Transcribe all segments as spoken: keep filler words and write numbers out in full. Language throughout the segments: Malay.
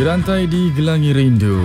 Dirantai di Gelangi Rindu.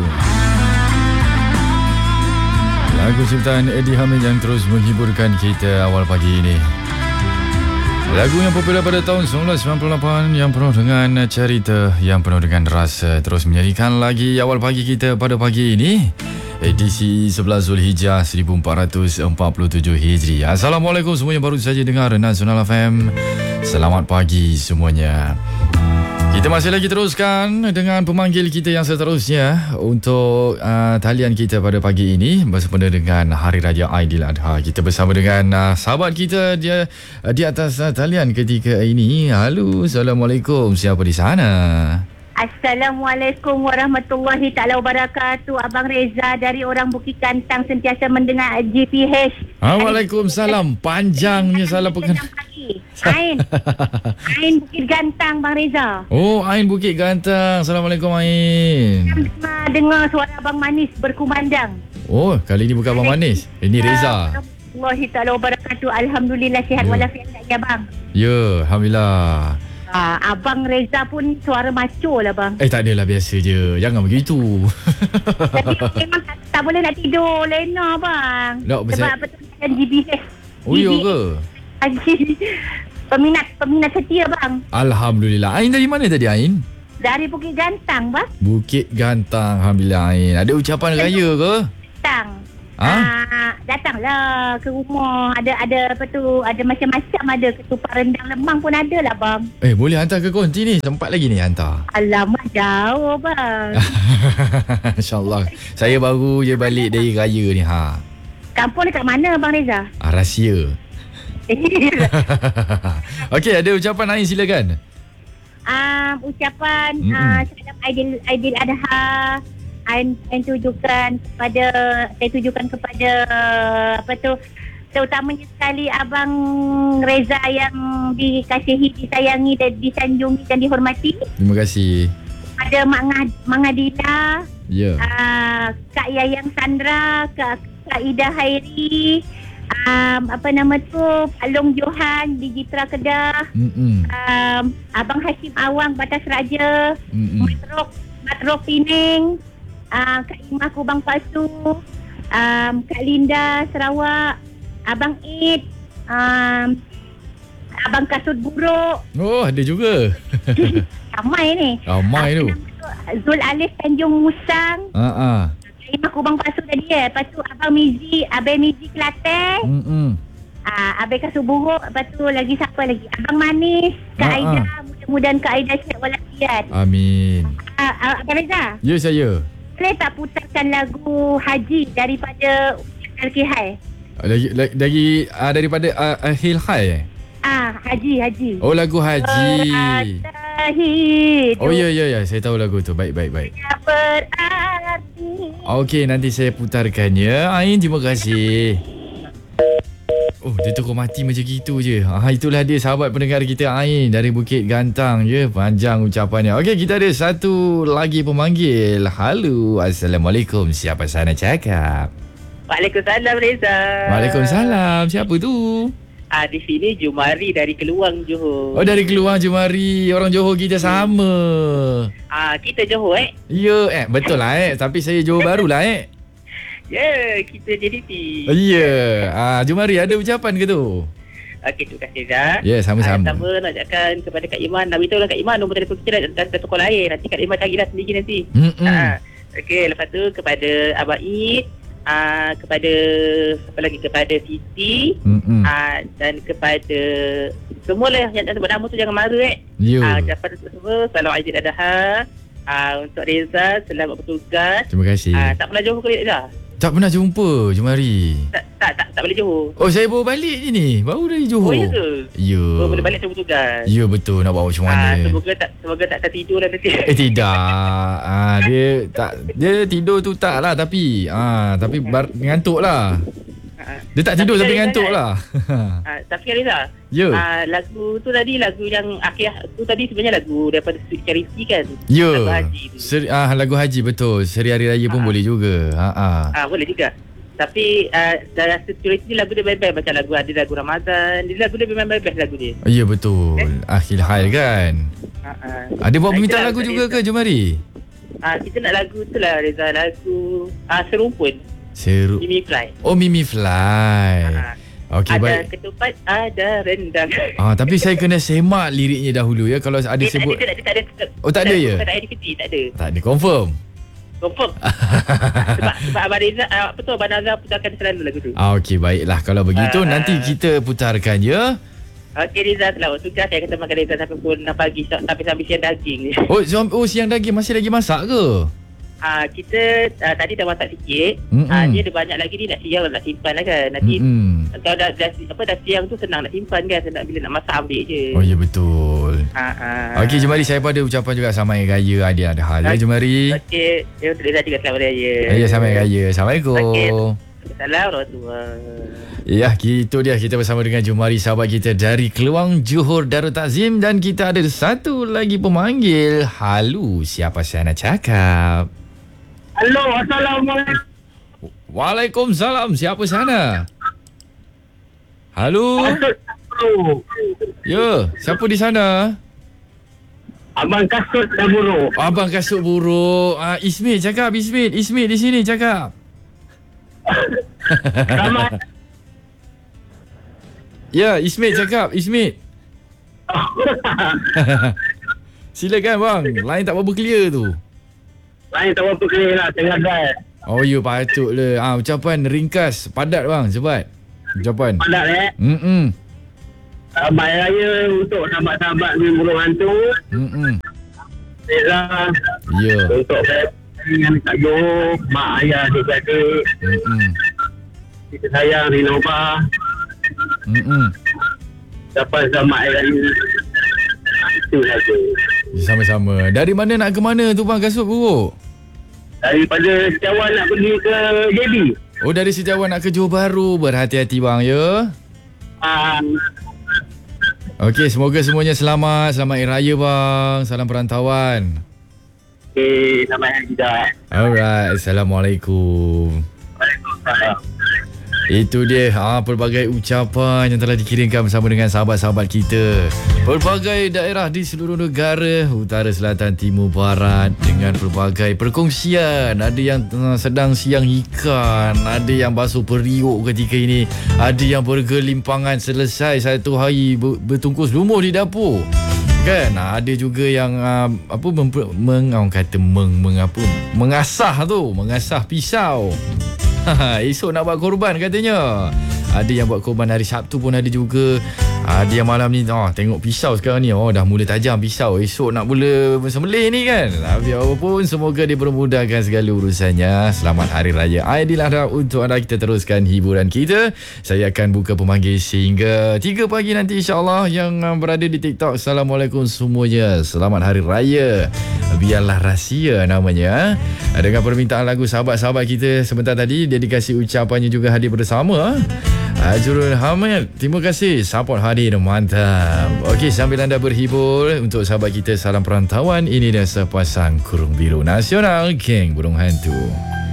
Lagu ciptaan Eddie Hamid yang terus menghiburkan kita awal pagi ini. Lagu yang popular pada tahun seribu sembilan ratus sembilan puluh lapan yang penuh dengan cerita, yang penuh dengan rasa, terus menyanyikan lagi awal pagi kita pada pagi ini. Edisi sebelas Zulhijjah seribu empat ratus empat puluh tujuh Hijri. Assalamualaikum semuanya, baru saja dengar Nasional F M. Selamat pagi semuanya. Kita masih lagi teruskan dengan pemanggil kita yang seterusnya untuk uh, talian kita pada pagi ini bersempena dengan Hari Raya Aidiladha. Kita bersama dengan uh, sahabat kita dia uh, di atas uh, talian ketika ini. Halo, Assalamualaikum. Siapa di sana? Assalamualaikum warahmatullahi taala wabarakatuh. Abang Reza dari orang Bukit Gantang sentiasa mendengar G P H. Ah, Waalaikumsalam. Panjangnya salah pengenal. Ain. Ain Bukit Gantang, Bang Reza. Oh, Ain Bukit Gantang. Assalamualaikum, Ain. Dengar, dengar suara Abang Manis berkumandang. Oh, kali ini bukan Abang Manis. Ini Reza. Warahmatullahi taala wabarakatuh. Alhamdulillah sihat Ya. walafiat ya, Bang. Ya, Alhamdulillah. Ah, Abang Reza pun suara maco lah, Bang. Eh, tak adalah, biasa je. Jangan begitu. Tapi memang tak, tak boleh nak tidur lena, Bang. Tak, Sebab pasal- apa tu kan G B H. Oh, ya ke? Peminat Peminat setia, Bang. Alhamdulillah. Ain dari mana tadi, Ain? Dari Bukit Gantang, Bang. Bukit Gantang. Alhamdulillah, Ain. Ada ucapan raya ke? Datang. Ha? Ah, datanglah ke rumah. Ada ada apa tu? Ada macam-macam, ada ketupat rendang lemang pun ada lah, Bang. Eh, boleh hantar ke konti ni? Sempat lagi ni hantar. Alamak, jauh, Bang. InsyaAllah. Saya baru je balik dari raya ni. Ha. Kampung dekat mana, Bang Reza? Ah, rahsia. Okey, ada ucapan Ain, silakan. um, ucapan Mm-mm. uh, salam Aidil Aidil Adha. Ain Ain tujukan kepada saya tujukan kepada apa tu, terutamanya sekali Abang Reza yang dikasihi, disayangi dan disanjungi dan dihormati. Terima kasih. Ada Mak, Ngad, Mak Ngadila, Ya. uh, Kak Yayang Sandra, Kak, Kak Ida Hairi, um, apa nama tu, Pak Long Johan di Jitra Kedah, Mm-mm. um, Abang Hashim Awang Batas Raja, Mm-mm. Matrok Matrok Pining, uh, Kak Imah Kubang Pasu, um, Kak Linda Sarawak, Abang Id, um, Abang Kasut Buruk. Oh, ada juga. Ramai ni. Ramai tu. Zul Alif Tanjung Musang, Ha ah. Kak Imah Kubang Pasu tadi eh. Lepas tu Abang Mizi, Abang Mizi Kelantan, Mm-mm. uh, Abang Kasut Buruk. Lepas tu lagi siapa lagi? Abang Manis, Kak Ah, Aida. ah. Mudah-mudahan Kak Aida sihat walafiat. Amin. Uh, uh, Abang Reza, Ya, saya. boleh tak putarkan lagu Haji daripada Al-Kihai? Lagi, lagi dari uh, daripada uh, Hill High eh? Ah, Haji, Haji. Oh, lagu Haji. Berarti Oh, ya, ya, ya. Saya tahu lagu tu. Baik, baik, baik. berarti. Okey, nanti saya putarkannya. Ain, terima kasih. Oh, dia terus mati macam gitu je. Ah, itulah dia sahabat pendengar kita, Ain dari Bukit Gantang je. Panjang ucapannya. Okey, kita ada satu lagi pemanggil. Halo, Assalamualaikum. Siapa sana cakap? Waalaikumsalam Reza. Waalaikumsalam. Siapa tu? Ah, di sini Jumari dari Keluang, Johor. Oh, dari Keluang Jumari. Orang Johor kita sama. Ah, kita Johor eh. Ya, eh, betul lah eh. Tapi saya Johor baru lah eh. Ya, yeah, kita J D T. Ya. Ah, Jumari ada ucapan ke tu? Okey, terima kasih Reza. Ya, sama-sama. Ah, pertama nak cakap kepada Kak Iman. Nak beritahu lah Kak Iman nombor telefon kita dah ada toko lain. Nanti Kak Iman carilah sendiri nanti. Mm-mm. Ah, okey, lepas tu kepada Abang Id, ah, kepada apa lagi, kepada Siti, Mm-mm. ah, dan kepada semua lah yang tak sebut nama tu jangan marah eh. Ya. Ah, ucapan untuk semua, salam Aidiladha. Ah, untuk Reza, selamat bertugas. Terima kasih. Ah, tak pernah Johor ke Reza? Tak pernah jumpa Jumari. Tak, tak, tak, tak boleh Johor. Oh, saya baru balik je ni. Baru dari Johor. Oh, ya ke? Ya. Oh, boleh balik sebut tugas. Ya, betul. Nak buat macam Ah, mana. semoga tak semoga tak tertidur lah nanti. Eh, tidak. Ah, dia tak, dia tidur tu tak lah tapi. Ah, tapi bar, ngantuk lah. Ah, Dia tak tidur tapi Reza ngantuk kan? lah. ah, tapi Reza, Ya. ah, lagu tu tadi, lagu yang akhir tu tadi sebenarnya lagu daripada Sweet Charity kan? Ya. Lagu Haji tu. Seri, ah, lagu Haji betul. Seri Hari Raya pun Ah. boleh juga. Ha ah. Ah, boleh juga. Tapi uh, dalam security ni lagu dia best-best. Macam lagu ada lagu Ramadan. Dia lagu dia memang best-best lagu dia. Ya, betul. Eh? Akhil Hal kan. Uh, uh. Ada buat Ah, permintaan itulah lagu tadi juga ke Jumari? Ah, kita nak lagu tu lah Reza, lagu ah, Serumpun. Seru. Mimi Fly. Oh, Mimi Fly. Ah, Okey, ada baik. ketupat, ada rendang. Ah, tapi saya kena semak liriknya dahulu ya. Kalau ada Dia tak sebut. ada, dia tak ada. Oh, tak ada ya? Tak ada air kecil, tak ada. Tak ada, confirm. Confirm. sebab sebab Abang Reza, ah, apa tu Abang Nazar putarkan selalu lagu tu. Ah, okey, baiklah. Kalau begitu, Ah. nanti kita putarkan ya. Okey Reza, selamat tugas. Saya kata makan Reza sampai pukul enam pagi sampai sampai siang daging. Oh, siang- oh siang daging. Masih lagi masak ke? Ah, kita ah, tadi dah masak sikit. Mm-mm. Ah, dia ada banyak lagi ni nak siang nak simpan lah kan. Nanti Mm-mm. kalau dah, dah apa dah siang tu senang nak simpan kan. Senang bila nak masak ambil je. Oh, ya betul. Ah, ah. Okey, Jemari, saya pada ucapan juga selamat Hari Raya Aidiladha ya, Jemari. Okey, ya untuk Reza juga selamat raya. Ya, selamat Hari Raya. Assalamualaikum. Okey. Assalamualaikum warahmatullahi. Ya, itu dia kita bersama dengan Jumari, sahabat kita dari Keluang, Johor Darul Takzim, dan kita ada satu lagi pemanggil. Halo, siapa saya nak cakap? Halo, Assalamualaikum. Waalaikumsalam, siapa sana? Halo. Ya, siapa di sana? Abang Kasut dah buruk. Abang Kasut Buruk. Ah, Ismit cakap, Ismit. Ismit di sini cakap. Selamat. Ya, Ismit cakap, Ismit. Silakan bang, line tak berapa clear tu. Lain tak apa clear lah, tengah drive. Oh ya, patutlah. Ah, ucapan ringkas, padat bang, cepat. Ucapan. Padat eh. Mm-mm. Selamat Raya untuk sahabat-sahabat di Burung Hantu. Mm-mm. Reza. Ya. Untuk dengan Kak Johor, mak ayah adik-adik. Mm-mm. Kita sayang Rinova. Mm-mm. Dapat selamat Raya. Itu saja. Sama-sama. Dari mana nak ke mana tu bang Kasut Buruk? Daripada Setiawan nak pergi ke J B. Oh, dari Setiawan nak ke Johor Bahru. Berhati-hati bang ya. Ah, Okey, semoga semuanya selamat. Selamat Hari Raya bang. Salam perantauan. okay, selamat Hari Raya. Alright, Assalamualaikum. Waalaikumsalam. Itu dia ha, pelbagai ucapan yang telah dikirimkan bersama dengan sahabat-sahabat kita. Pelbagai daerah di seluruh negara, utara, selatan, timur, barat, dengan pelbagai perkongsian. Ada yang uh, sedang siang ikan, ada yang basuh periuk ketika ini, ada yang bergelimpangan selesai satu hari ber- bertungkus lumuh di dapur. Kan? Ada juga yang uh, apa memper, meng, orang kata meng, meng apa, mengasah tu, mengasah pisau. Esok nak buat korban katanya. Ada yang buat korban hari Sabtu pun ada juga. Ada yang malam ni oh, tengok pisau sekarang ni, oh dah mula tajam pisau. Esok nak mula sembelih ni kan. Tapi apapun, semoga dipermudahkan segala urusannya. Selamat Hari Raya Aidiladha untuk anda. Kita teruskan hiburan kita. Saya akan buka pemanggil sehingga tiga pagi nanti insyaAllah. Yang berada di TikTok, Assalamualaikum semuanya. Selamat Hari Raya. Biarlah rahsia namanya. Dengan permintaan lagu sahabat-sahabat kita sebentar tadi, dedikasi ucapannya juga hadir bersama Ajurul Hamid. Terima kasih, support hadir, mantap. Okey, sambil anda berhibur, untuk sahabat kita salam perantauan, ini dia sepasang kurung biru nasional, geng burung hantu.